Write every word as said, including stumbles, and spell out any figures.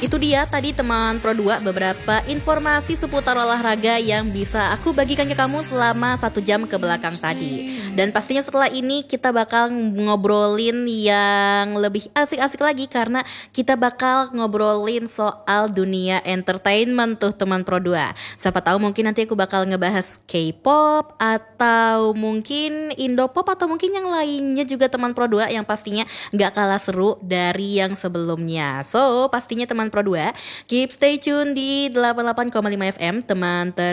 itu dia tadi teman Pro dua beberapa informasi seputar olahraga yang bisa aku bagikan ke kamu selama satu jam ke belakang tadi. Dan pastinya setelah ini kita bakal ngobrolin yang lebih asik-asik lagi karena kita bakal ngobrolin soal dunia entertainment tuh teman Pro dua. Siapa tahu mungkin nanti aku bakal ngebahas K-pop atau mungkin Indopop atau mungkin yang lainnya juga teman Pro dua yang pastinya gak kalah seru dari yang sebelumnya. So pastinya teman Pro dua keep stay tune di delapan puluh delapan koma lima F M teman ter